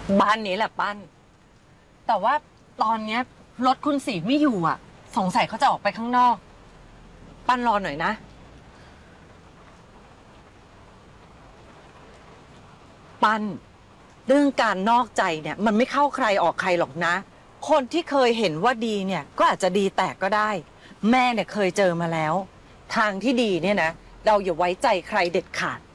บ้านนี้แหละปั้นแต่ว่าตอนเนี้ยรถคุณสีไม่อยู่อ่ะสงสัยเขาจะออกไปข้างนอกปั้นรอหน่อยนะปั้นเรื่องการนอกใจเนี่ยมันไม่เข้าใครออกใครหรอกนะคนที่เคยเห็นว่าดีเนี่ยก็อาจจะดีแตกก็ได้แม่เนี่ยเคยเจอมาแล้วทางที่ดีเนี่ยนะเราอย่าไว้ใจใครเด็ดขาด